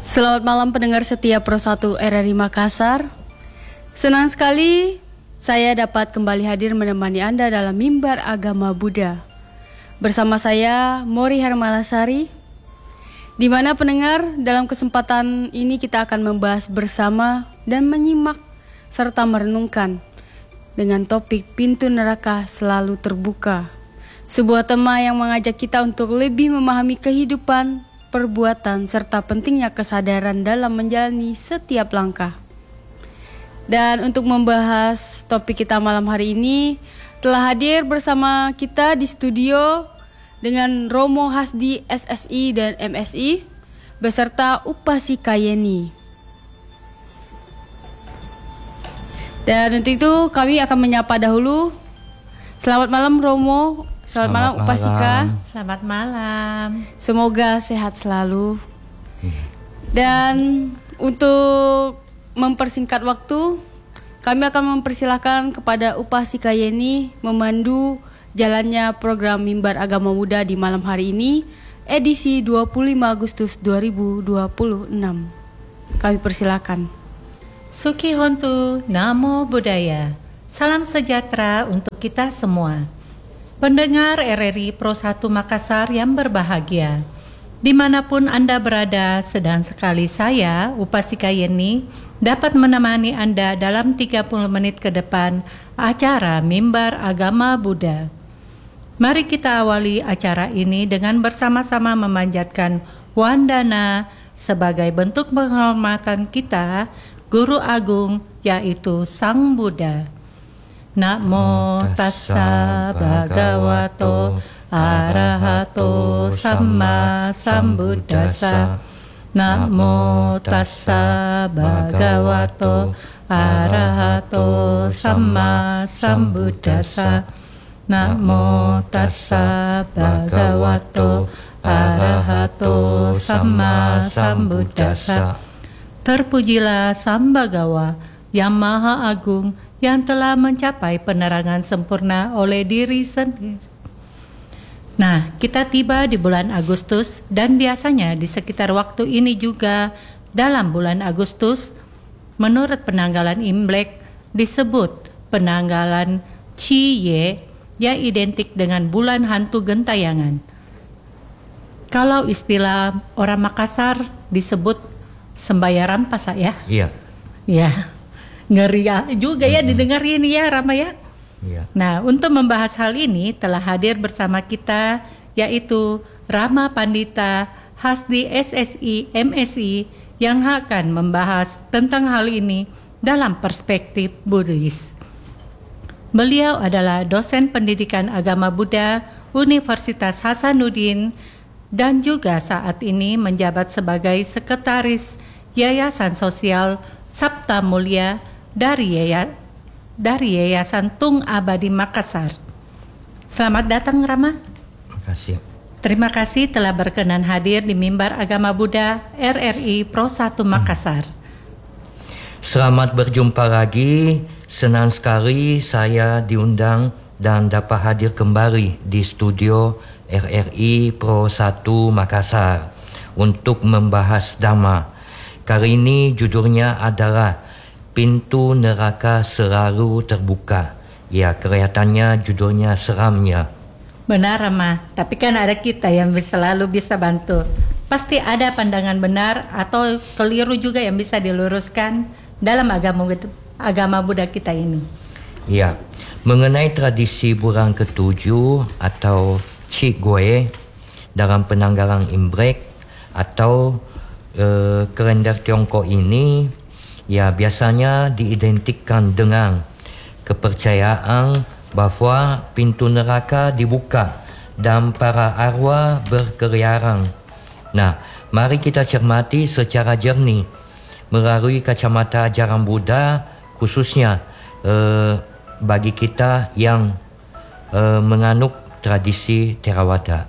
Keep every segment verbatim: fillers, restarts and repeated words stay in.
Selamat malam pendengar setia Pro satu R R I Makassar. Senang sekali saya dapat kembali hadir menemani Anda dalam Mimbar Agama Buddha. Bersama saya Mori Hermalasari, di mana pendengar dalam kesempatan ini kita akan membahas bersama dan menyimak serta merenungkan dengan topik Pintu Neraka Selalu Terbuka. Sebuah tema yang mengajak kita untuk lebih memahami kehidupan, perbuatan, serta pentingnya kesadaran dalam menjalani setiap langkah. Dan untuk membahas topik kita malam hari ini, telah hadir bersama kita di studio dengan Romo Hasdi S S I dan M S I, beserta Upasika Yeni. Dan untuk itu kami akan menyapa dahulu. Selamat malam Romo. Selamat, Selamat malam Upasika. Selamat malam. Semoga sehat selalu. Dan untuk mempersingkat waktu, kami akan mempersilahkan kepada Upasika Yeni memandu jalannya program Mimbar Agama Muda di malam hari ini, edisi dua puluh lima Agustus dua ribu dua puluh enam. Kami persilakan. Suki Hontu, Namo Buddhaya. Salam sejahtera untuk kita semua. Pendengar R R I Pro satu Makassar yang berbahagia, dimanapun Anda berada, sedang sekali saya, Upasika Yeni, dapat menemani Anda dalam tiga puluh menit ke depan acara Mimbar Agama Buddha. Mari kita awali acara ini dengan bersama-sama memanjatkan wandana sebagai bentuk penghormatan kita, Guru Agung, yaitu Sang Buddha. Namo tassa bhagavato arahato samma sambuddhassa. Namo tassa bhagavato arahato samma sambuddhassa. Namo tassa bhagavato arahato samma sambuddhassa. Terpujilah Sambagawa yang Maha Agung, yang telah mencapai penerangan sempurna oleh diri sendiri. Nah, kita tiba di bulan Agustus, dan biasanya di sekitar waktu ini juga dalam bulan Agustus, menurut penanggalan Imlek, disebut penanggalan Ciye yang identik dengan bulan hantu gentayangan. Kalau istilah orang Makassar disebut sembayaran pasak ya? Iya. Ya. Ngeri juga ya didengarin ya Rama ya. Iya. Nah, untuk membahas hal ini telah hadir bersama kita yaitu Rama Pandita Hasdi S S I M S I yang akan membahas tentang hal ini dalam perspektif Buddhis. Beliau adalah dosen pendidikan agama Buddha Universitas Hasanuddin dan juga saat ini menjabat sebagai sekretaris Yayasan Sosial Sabta Mulia dari Yaya, dari Yayasan Tung Abadi Makassar. Selamat datang Rama. Terima kasih. Terima kasih telah berkenan hadir di Mimbar Agama Buddha R R I Pro satu Makassar. Selamat berjumpa lagi. Senang sekali saya diundang dan dapat hadir kembali di studio R R I Pro satu Makassar untuk membahas Dhamma. Kali ini judulnya adalah Pintu Neraka Selalu Terbuka. Ya, kelihatannya judulnya seramnya. Benar Rama, tapi kan ada kita yang bisa selalu bisa bantu. Pasti ada pandangan benar atau keliru juga yang bisa diluruskan dalam agama agama Buddha kita ini. Ya, mengenai tradisi bulan ketujuh atau Cikgoe dalam penanggalan Imlek atau uh, kalender Tiongkok ini, ya biasanya diidentikan dengan kepercayaan bahwa pintu neraka dibuka dan para arwah berkeliaran. Nah, mari kita cermati secara jernih melalui kacamata ajaran Buddha, khususnya eh, bagi kita yang eh, menganut tradisi Theravada.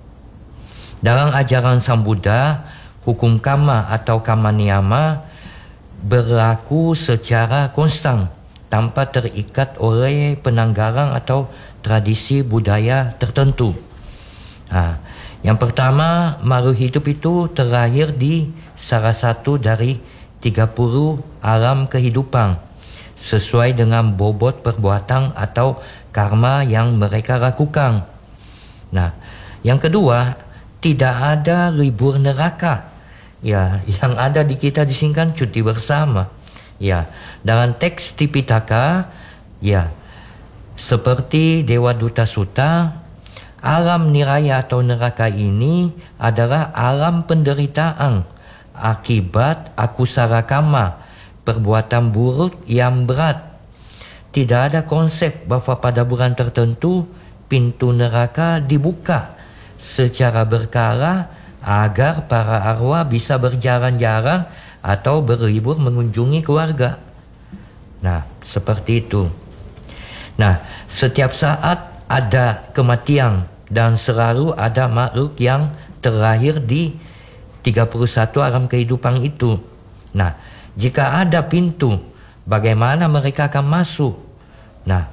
Dalam ajaran Sang Buddha, hukum karma atau karma niyama berlaku secara konstan tanpa terikat oleh penanggalan atau tradisi budaya tertentu. Nah, Yang pertama, makhluk hidup itu terlahir di salah satu dari tiga puluh alam kehidupan sesuai dengan bobot perbuatan atau karma yang mereka lakukan. Nah, yang kedua, tidak ada libur neraka. Ya, yang ada di kita disingkan cuti bersama. Ya, dalam teks Tipitaka, ya, seperti Dewa Duta Sutta, alam niraya atau neraka ini adalah alam penderitaan akibat akusara kama, perbuatan buruk yang berat. Tidak ada konsep bahwa pada bulan tertentu pintu neraka dibuka secara berkala agar para arwah bisa berjalan-jalan atau berlibur mengunjungi keluarga. Nah, seperti itu. Nah, setiap saat ada kematian dan selalu ada makhluk yang terlahir di tiga puluh satu alam kehidupan itu. Nah, jika ada pintu, bagaimana mereka akan masuk? Nah,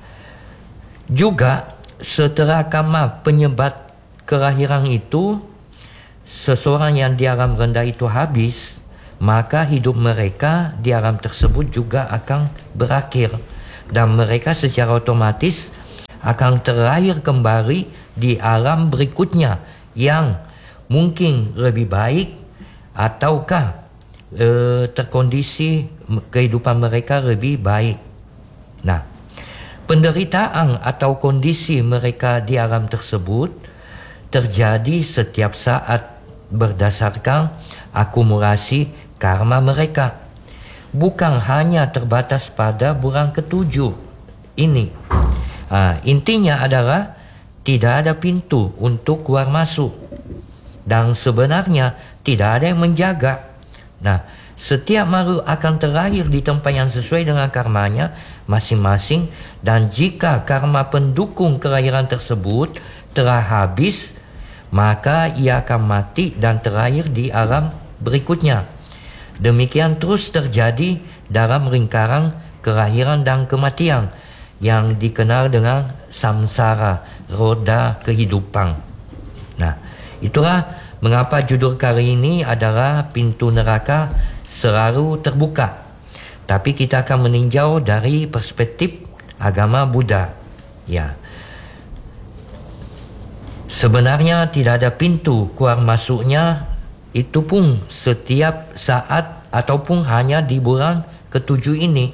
juga setelah karma penyebab kelahiran itu, seseorang yang di alam rendah itu habis, maka hidup mereka di alam tersebut juga akan berakhir. Dan mereka secara otomatis akan terlahir kembali di alam berikutnya yang mungkin lebih baik ataukah e, terkondisi kehidupan mereka lebih baik. Nah, penderitaan atau kondisi mereka di alam tersebut terjadi setiap saat berdasarkan akumulasi karma mereka. Bukan hanya terbatas pada bulan ketujuh ini. Ha, intinya adalah tidak ada pintu untuk keluar masuk. Dan sebenarnya tidak ada yang menjaga. Nah, setiap makhluk akan terlahir di tempat yang sesuai dengan karmanya masing-masing. Dan jika karma pendukung kelahiran tersebut telah habis, maka ia akan mati dan terlahir di alam berikutnya. Demikian terus terjadi dalam lingkaran kelahiran dan kematian yang dikenal dengan samsara, roda kehidupan. Nah, itulah mengapa judul kali ini adalah pintu neraka selalu terbuka. Tapi kita akan meninjau dari perspektif agama Buddha. Ya. Sebenarnya tidak ada pintu keluar masuknya, itu pun setiap saat ataupun hanya di bulan ketujuh ini.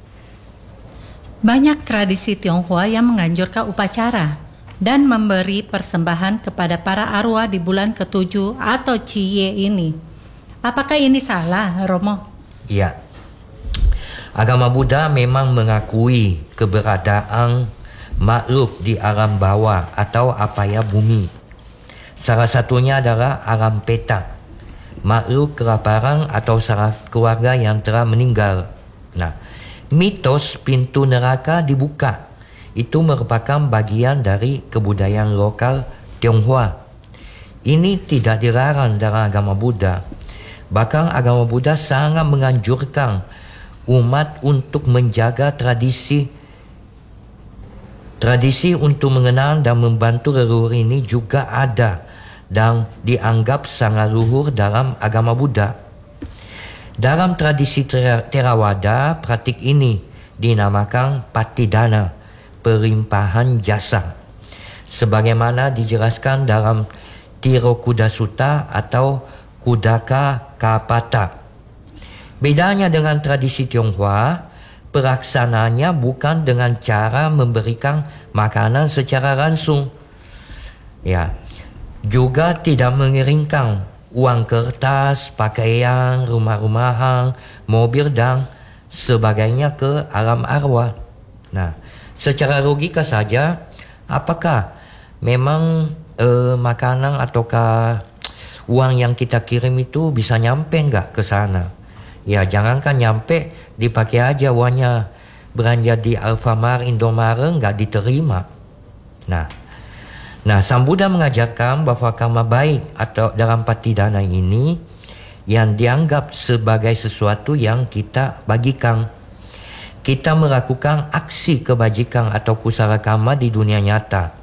Banyak tradisi Tionghoa yang menganjurkan upacara dan memberi persembahan kepada para arwah di bulan ketujuh atau Ciye ini. Apakah ini salah, Romo? Ya. Agama Buddha memang mengakui keberadaan makhluk di alam bawah atau apaya bumi. Salah satunya adalah alam peta, makhluk kelaparan atau salah keluarga yang telah meninggal. Nah, mitos pintu neraka dibuka itu merupakan bagian dari kebudayaan lokal Tionghoa. Ini tidak dilarang dalam agama Buddha. Bahkan agama Buddha sangat menganjurkan umat untuk menjaga tradisi tradisi untuk mengenal dan membantu leluhur ini juga ada dan dianggap sangat luhur dalam agama Buddha. Dalam tradisi Theravada, praktik ini dinamakan patidana, pelimpahan jasa, sebagaimana dijelaskan dalam Tirokuda Sutta atau Kudaka Kapata. Bedanya dengan tradisi Tionghoa, pelaksanaannya bukan dengan cara memberikan makanan secara langsung. Ya, juga tidak mengirimkan uang kertas, pakaian, rumah-rumahan, mobil dan sebagainya ke alam arwah. Nah, secara logika saja, apakah memang eh, makanan ataukah uang yang kita kirim itu bisa nyampe nggak ke sana? Ya, jangankan nyampe, dipakai aja uangnya belanja di Alfamart, Indomaret nggak diterima. Nah, Nah, Sang Buddha mengajarkan bahwa karma baik atau dalam patidana ini yang dianggap sebagai sesuatu yang kita bagikan. Kita melakukan aksi kebajikan atau kusala karma di dunia nyata.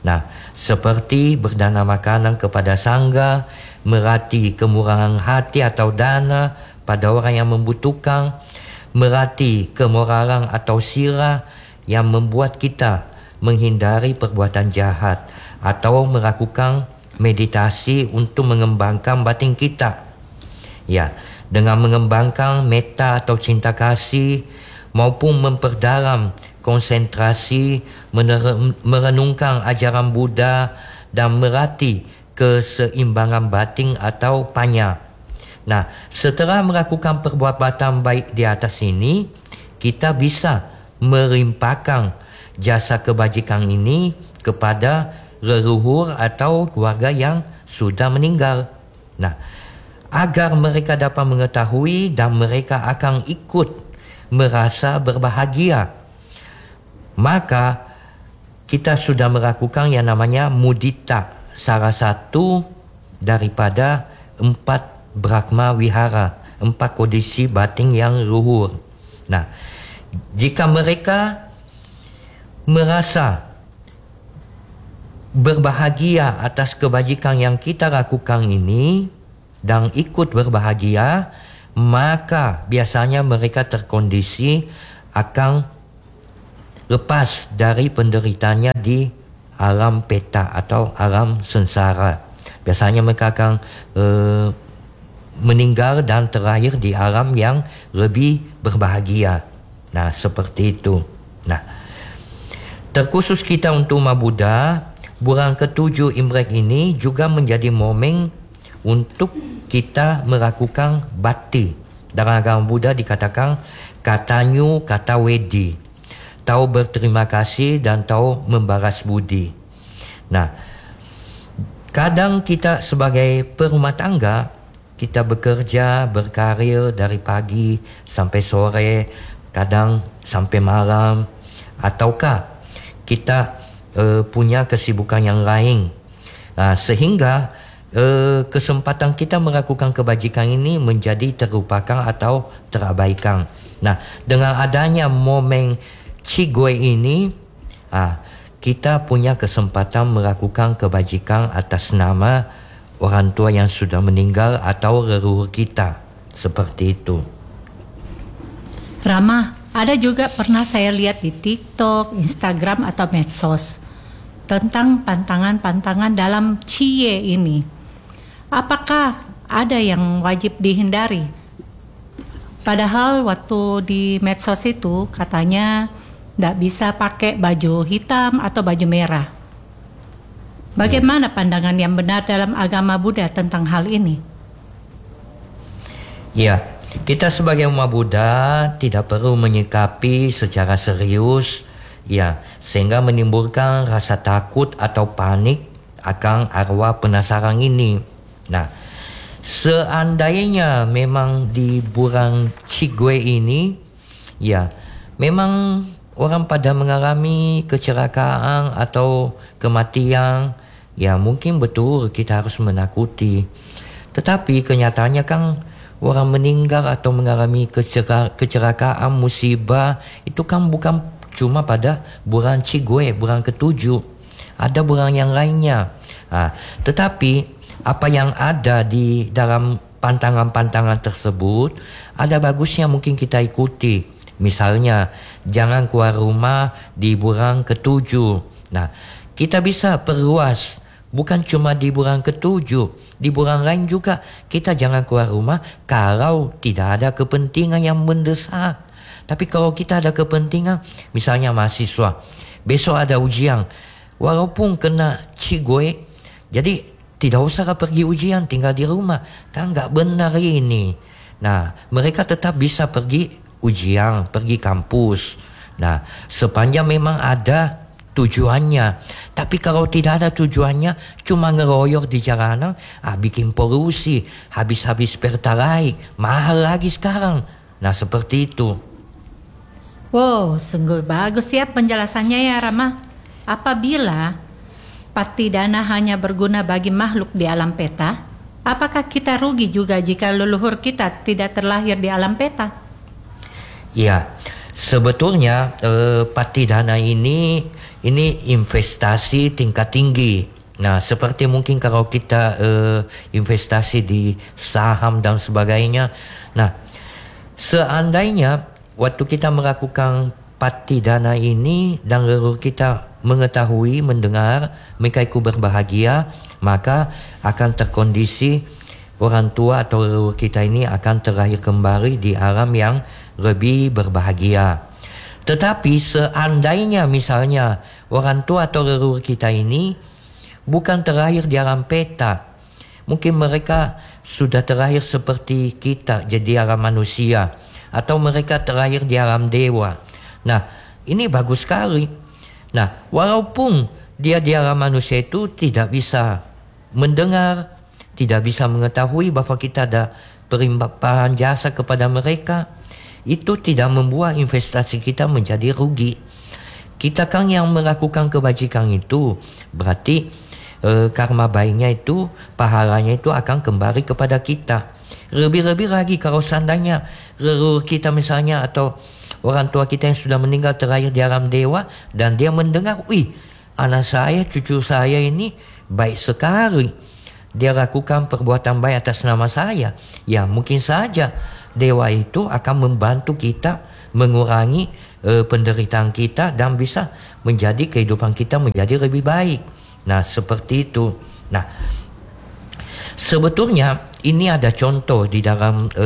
Nah, seperti berdana makanan kepada sangga, merati kemurahan hati atau dana pada orang yang membutuhkan, merati kemoralan atau sirah yang membuat kita menghindari perbuatan jahat, atau melakukan meditasi untuk mengembangkan batin kita. Ya, dengan mengembangkan metta atau cinta kasih maupun memperdalam konsentrasi, merenungkan ajaran Buddha dan merati keseimbangan batin atau panya. Nah, setelah melakukan perbuatan baik di atas ini, kita bisa melimpahkan jasa kebajikan ini kepada leluhur atau keluarga yang sudah meninggal. Nah, agar mereka dapat mengetahui dan mereka akan ikut merasa berbahagia, maka kita sudah melakukan yang namanya mudita, salah satu daripada empat Brahma Wihara, empat kondisi batin yang luhur. Nah, jika mereka merasa berbahagia atas kebajikan yang kita lakukan ini dan ikut berbahagia, maka biasanya mereka terkondisi akan lepas dari penderitaannya di alam peta atau alam sengsara. Biasanya mereka akan uh, meninggal dan terakhir di alam yang lebih berbahagia. Nah, seperti itu. Nah, terkhusus kita untuk umat Buddha, bulan ketujuh Imlek ini juga menjadi momen untuk kita melakukan bakti. Dalam agama Buddha dikatakan katanyu kata wedi, tahu berterima kasih dan tahu membalas budi. Nah, kadang kita sebagai perumah tangga, kita bekerja, berkarir dari pagi sampai sore, kadang sampai malam, ataukah kita Uh, punya kesibukan yang lain, uh, sehingga uh, kesempatan kita melakukan kebajikan ini menjadi terlupakan atau terabaikan. Nah, dengan adanya momen Cigwe ini, uh, kita punya kesempatan melakukan kebajikan atas nama orang tua yang sudah meninggal atau leluhur kita, seperti itu. Rama, ada juga pernah saya lihat di TikTok, Instagram atau medsos tentang pantangan-pantangan dalam Cie ini. Apakah ada yang wajib dihindari? Padahal waktu di medsos itu katanya tidak bisa pakai baju hitam atau baju merah. Bagaimana pandangan yang benar dalam agama Buddha tentang hal ini? Ya, kita sebagai umat Buddha tidak perlu menyikapi secara serius, ya, sehingga menimbulkan rasa takut atau panik akan arwah penasaran ini. Nah, seandainya memang di bulan Cigwe ini, ya, memang orang pada mengalami kecelakaan atau kematian, ya mungkin betul kita harus menakuti. Tetapi kenyataannya kan orang meninggal atau mengalami kecelakaan, musibah, itu kan bukan cuma pada bulan Cigwe, bulan ketujuh. Ada bulan yang lainnya. Nah, tetapi apa yang ada di dalam pantangan-pantangan tersebut, ada bagusnya mungkin kita ikuti. Misalnya, jangan keluar rumah di bulan ketujuh. Nah, kita bisa perluas. Bukan cuma di bulan ketujuh, di bulan lain juga kita jangan keluar rumah kalau tidak ada kepentingan yang mendesak. Tapi kalau kita ada kepentingan, misalnya mahasiswa, besok ada ujian, walaupun kena Cigwe, jadi tidak usah pergi ujian, tinggal di rumah, kan nggak benar ini. Nah, mereka tetap bisa pergi ujian, pergi kampus. Nah, sepanjang memang ada tujuannya. Tapi kalau tidak ada tujuannya, cuma ngeroyok di jalanan, ah, bikin polusi, habis-habis pertalite, mahal lagi sekarang. Nah, seperti itu. Wow, sungguh bagus ya penjelasannya ya Rama. Apabila patidana hanya berguna bagi makhluk di alam peta, apakah kita rugi juga jika leluhur kita tidak terlahir di alam peta? Ya, sebetulnya eh, patidana ini ini investasi tingkat tinggi. Nah, seperti mungkin kalau kita uh, investasi di saham dan sebagainya. Nah, seandainya waktu kita melakukan pati dana ini dan leluhur kita mengetahui, mendengar mereka ikut berbahagia, maka akan terkondisi orang tua atau leluhur kita ini akan terlahir kembali di alam yang lebih berbahagia. Tetapi seandainya misalnya orang tua atau leluhur kita ini bukan terlahir di alam peta, mungkin mereka sudah terlahir seperti kita jadi alam manusia, atau mereka terlahir di alam dewa. Nah, ini bagus sekali. Nah, walaupun dia di alam manusia itu tidak bisa mendengar, tidak bisa mengetahui bahwa kita ada perimpahan jasa kepada mereka, itu tidak membuat investasi kita menjadi rugi. Kita kan yang melakukan kebajikan itu, berarti e, karma baiknya itu, pahalanya itu akan kembali kepada kita. Lebih-lebih lagi kalau seandainya leluhur kita misalnya atau orang tua kita yang sudah meninggal terlahir di alam dewa, dan dia mendengar, wih, anak saya, cucu saya ini baik sekali, dia lakukan perbuatan baik atas nama saya, ya mungkin saja dewa itu akan membantu kita mengurangi e, penderitaan kita dan bisa menjadi kehidupan kita menjadi lebih baik. Nah, seperti itu. Nah, sebetulnya ini ada contoh di dalam e,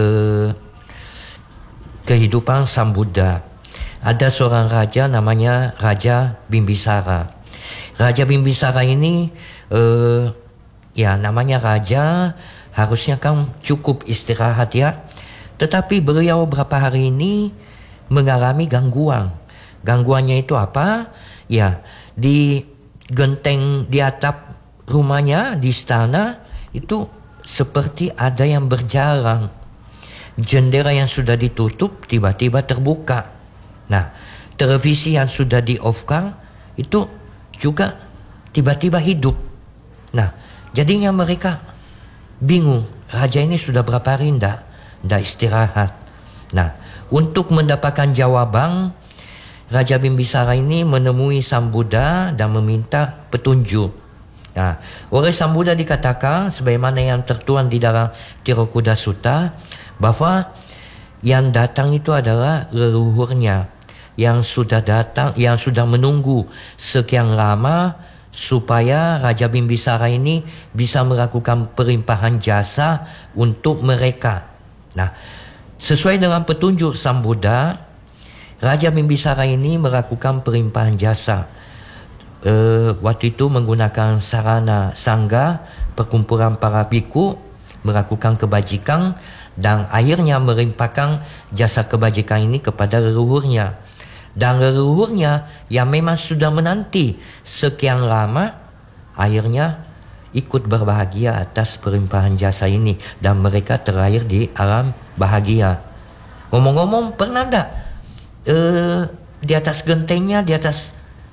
kehidupan Sang Buddha. Ada seorang raja namanya Raja Bimbisara. Raja Bimbisara ini e, ya namanya raja, harusnya kan cukup istirahat ya. Tetapi beliau beberapa hari ini mengalami gangguan. Gangguannya itu apa? Ya, di genteng di atap rumahnya, di istana, itu seperti ada yang berjalan. Jendela yang sudah ditutup tiba-tiba terbuka. Nah, televisi yang sudah di-off-kan itu juga tiba-tiba hidup. Nah, jadinya mereka bingung. Raja ini sudah berapa hari enggak? Tidak istirahat. Nah, untuk mendapatkan jawaban, Raja Bimbisara ini menemui Sang Buddha dan meminta petunjuk. Nah, oleh Sang Buddha dikatakan sebagaimana yang tertuang di dalam Tirokuda Sutta, bahwa yang datang itu adalah leluhurnya yang sudah datang, yang sudah menunggu sekian lama supaya Raja Bimbisara ini bisa melakukan perimpahan jasa untuk mereka. Nah, sesuai dengan petunjuk Sang Buddha, Raja Bimbisara ini melakukan perimpahan jasa. E, waktu itu menggunakan sarana sangga, perkumpulan para biku, melakukan kebajikan dan akhirnya melimpahkan jasa kebajikan ini kepada leluhurnya. Dan leluhurnya yang memang sudah menanti sekian lama, akhirnya ikut berbahagia atas perimpahan jasa ini dan mereka terlahir di alam bahagia. Ngomong-ngomong, pernah enggak eh, di atas gentengnya, di atas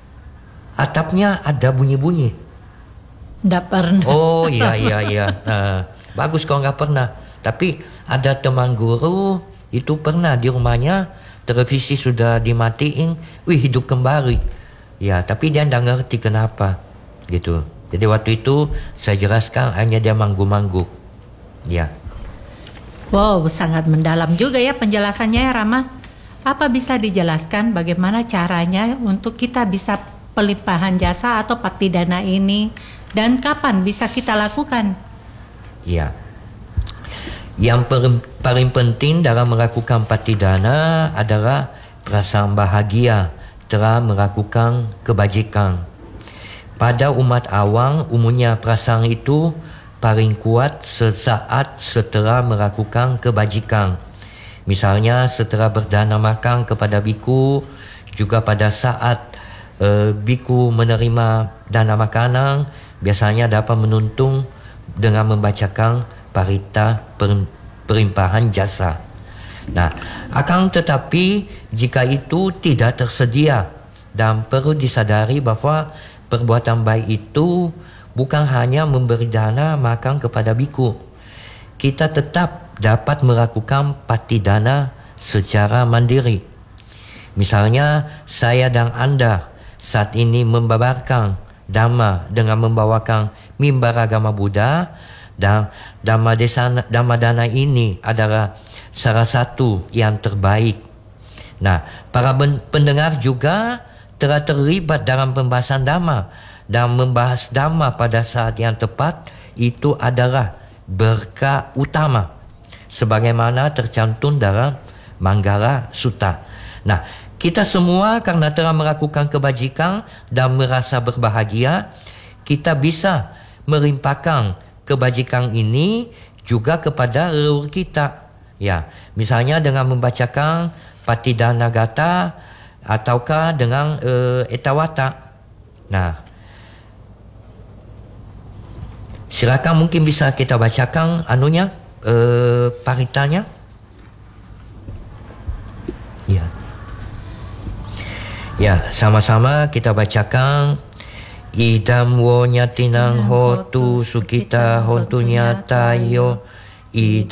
atapnya ada bunyi-bunyi? Enggak pernah. Oh iya iya iya. Nah, bagus kalau nggak pernah. Tapi ada teman guru itu pernah di rumahnya televisi sudah dimatiin, wih hidup kembali. Ya, tapi dia nggak ngerti kenapa, gitu. Jadi waktu itu saya jelaskan hanya dia mangguk-mangguk. Ya. Wow, sangat mendalam juga ya penjelasannya ya Rama. Apa bisa dijelaskan bagaimana caranya untuk kita bisa pelimpahan jasa atau pati dana ini dan kapan bisa kita lakukan? Ya. Yang paling penting dalam melakukan pati dana adalah perasaan bahagia telah melakukan kebajikan. Pada umat awam, umumnya perasaan itu paling kuat sesaat setelah melakukan kebajikan. Misalnya setelah berdana makan kepada biku, juga pada saat e, biku menerima dana makanan, biasanya dapat menuntun dengan membacakan parita per, perimpahan jasa. Nah, akan tetapi jika itu tidak tersedia dan perlu disadari bahwa perbuatan baik itu bukan hanya memberi dana makan kepada biku. Kita tetap dapat melakukan pati dana secara mandiri. Misalnya saya dan Anda saat ini membabarkan Dhamma dengan membawakan mimbar agama Buddha, dan Dhamma Desana, Dhamma Dana ini adalah salah satu yang terbaik. Nah, para pendengar juga telah terlibat dalam pembahasan Dhamma, dan membahas Dhamma pada saat yang tepat itu adalah berkah utama sebagaimana tercantum dalam Manggala Sutta. Nah, kita semua karena telah melakukan kebajikan dan merasa berbahagia, kita bisa melimpahkan kebajikan ini juga kepada leluhur kita. Ya, misalnya dengan membacakan Patidana Gata ataukah dengan uh, Etawata. Nah, silakan mungkin bisa kita bacakan anunya, uh, paritanya. Ya. Ya, sama-sama kita bacakan. Idam wo nyatinang hotu sukita hontu nyatayo. Idam